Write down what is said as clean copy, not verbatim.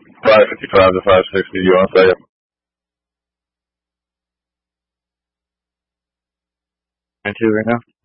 555 to 560, you want to say it? Two right now.